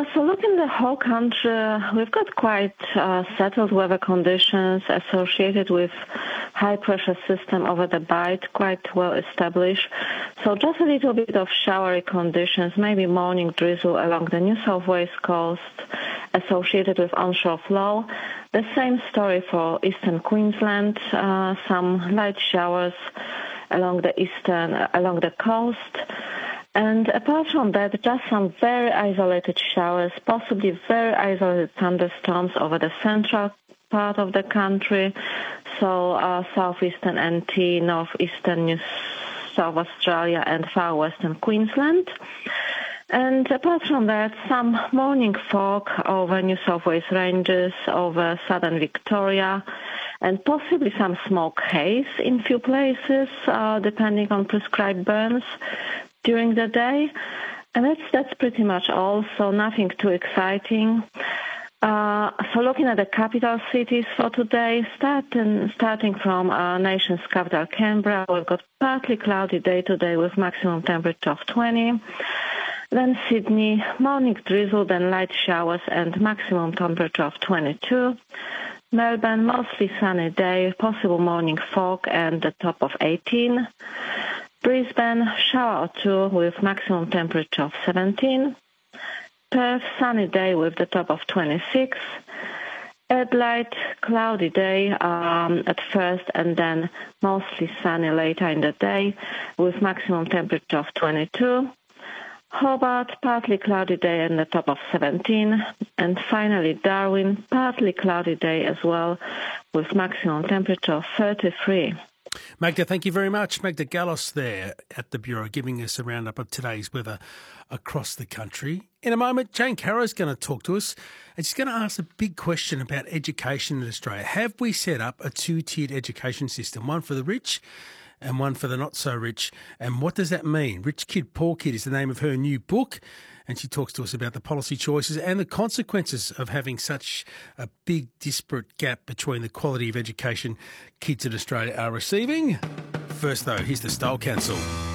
So looking at the whole country, we've got quite settled weather conditions associated with high-pressure system over the Bight, quite well established. So just a little bit of showery conditions, maybe morning drizzle along the New South Wales coast associated with onshore flow. The same story for eastern Queensland, some light showers along the coast. And apart from that, just some very isolated showers, possibly very isolated thunderstorms over the central part of the country, so southeastern NT, northeastern New South Australia and far western Queensland. And apart from that, some morning fog over New South Wales ranges, over southern Victoria, and possibly some smoke haze in few places, depending on prescribed burns during the day. And that's pretty much all, so nothing too exciting. So looking at the capital cities for today, starting from our nation's capital, Canberra, we've got partly cloudy day today with maximum temperature of 20. Then Sydney, morning drizzle, then light showers and maximum temperature of 22. Melbourne, mostly sunny day, possible morning fog and the top of 18. Brisbane, shower or two with maximum temperature of 17. Perth, sunny day with the top of 26. Adelaide, cloudy day at first and then mostly sunny later in the day with maximum temperature of 22. Hobart, partly cloudy day and the top of 17. And finally, Darwin, partly cloudy day as well with maximum temperature of 33. Magda, thank you very much. Magda Gallos there at the Bureau giving us a roundup of today's weather across the country. In a moment, Jane Caro's going to talk to us and she's going to ask a big question about education in Australia. Have we set up a two-tiered education system, one for the rich and one for the not-so-rich? And what does that mean? Rich Kid, Poor Kid is the name of her new book, and she talks to us about the policy choices and the consequences of having such a big, disparate gap between the quality of education kids in Australia are receiving. First, though, here's the Style Council.